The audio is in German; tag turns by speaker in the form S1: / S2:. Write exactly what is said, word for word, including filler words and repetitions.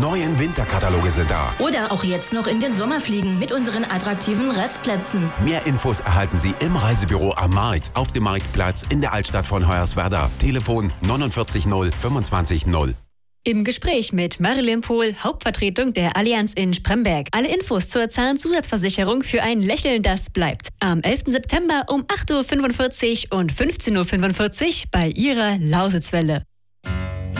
S1: neuen Winterkataloge sind da.
S2: Oder auch jetzt noch in den Sommer fliegen mit unseren attraktiven Restplätzen.
S1: Mehr Infos erhalten Sie im Reisebüro am Markt, auf dem Marktplatz in der Altstadt von Hoyerswerda. Telefon neunundvierzig null fünfundzwanzig null.
S3: Im Gespräch mit Marilyn Pohl, Hauptvertretung der Allianz in Spremberg. Alle Infos zur Zahnzusatzversicherung für ein Lächeln, das bleibt. Am elften September um acht Uhr fünfundvierzig und fünfzehn Uhr fünfundvierzig bei Ihrer Lausitzwelle.